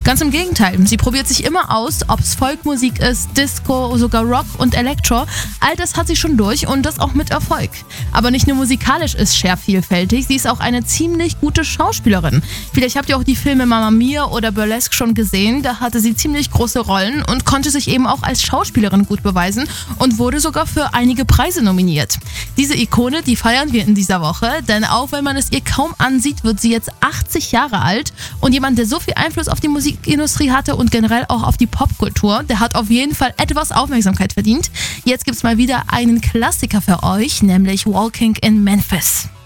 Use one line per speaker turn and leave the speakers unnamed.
Ganz im Gegenteil, sie probiert sich immer aus, ob es Folkmusik ist, Disco, sogar Rock und Elektro. All das hat sie schon durch und das auch mit Erfolg. Aber nicht nur musikalisch ist Cher vielfältig, sie ist auch eine ziemlich gute Schauspielerin. Vielleicht habt ihr auch die Filme Mamma Mia oder Burlesque schon gesehen, da hatte sie ziemlich große Rollen und konnte sich eben auch als Schauspielerin gut beweisen und wurde sogar für einige Preise nominiert. Diese Ikone, die feiern wir in dieser Woche, denn auch wenn man es ihr kaum ansieht, wird sie jetzt 80 Jahre alt und jemand, der so viel Einfluss auf die Musikindustrie hatte und generell auch auf die Popkultur, der hat auf jeden Fall etwas Aufmerksamkeit verdient. Jetzt gibt's mal wieder einen Klassiker für euch, nämlich Walking in Memphis.